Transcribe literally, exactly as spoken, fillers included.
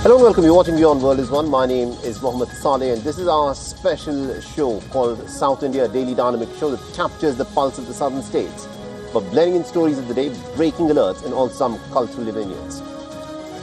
Hello and welcome. You're watching Beyond World is One. My name is Mohammed Saleh and this is our special show called South India Daily Dynamic Show that captures the pulse of the southern states, but blending in stories of the day, breaking alerts and also some cultural events.